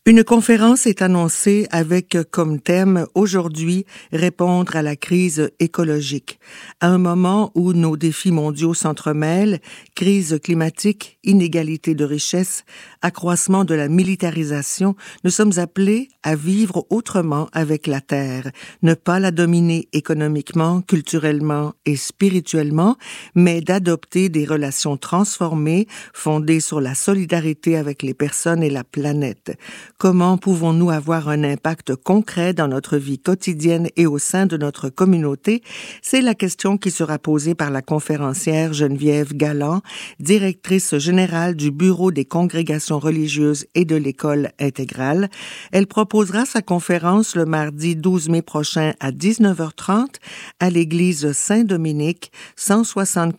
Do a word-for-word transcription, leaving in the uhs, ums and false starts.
Une conférence est annoncée avec comme thème aujourd'hui répondre à la crise écologique. À un moment où nos défis mondiaux s'entremêlent, crise climatique, inégalité de richesse, accroissement de la militarisation, nous sommes appelés à vivre autrement avec la Terre, ne pas la dominer économiquement, culturellement et spirituellement, mais d'adopter des relations transformées fondées sur la solidarité avec les personnes et la planète. Comment pouvons-nous avoir un impact concret dans notre vie quotidienne et au sein de notre communauté? C'est la question qui sera posée par la conférencière Geneviève Galland, directrice générale du Bureau des congrégations religieuses et de l'École intégrale. Elle proposera sa conférence le mardi douze mai prochain à dix-neuf heures trente à l'église Saint-Dominique, cent soixante